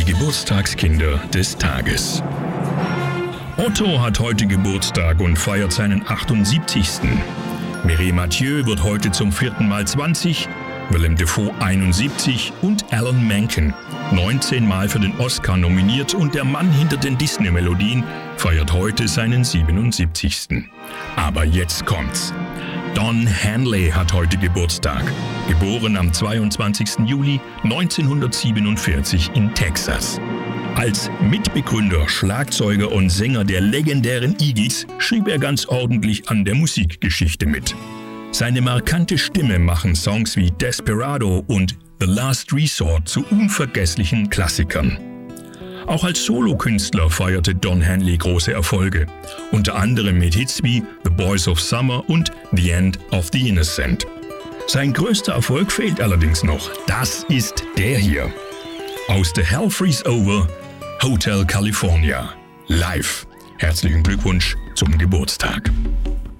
Geburtstagskinder des Tages. Otto hat heute Geburtstag und feiert seinen 78. Mireille Mathieu wird heute zum 4. Mal 20, Willem Dafoe 71 und Alan Menken, 19 Mal für den Oscar nominiert, und der Mann hinter den Disney-Melodien feiert heute seinen 77. Aber jetzt kommt's. Don Henley hat heute Geburtstag, geboren am 22. Juli 1947 in Texas. Als Mitbegründer, Schlagzeuger und Sänger der legendären Eagles schrieb er ganz ordentlich an der Musikgeschichte mit. Seine markante Stimme machen Songs wie Desperado und The Last Resort zu unvergesslichen Klassikern. Auch als Solokünstler feierte Don Henley große Erfolge, unter anderem mit Hits wie The Boys of Summer und The End of the Innocent. Sein größter Erfolg fehlt allerdings noch. Das ist der hier. Aus The Hell Freeze Over, Hotel California, live. Herzlichen Glückwunsch zum Geburtstag.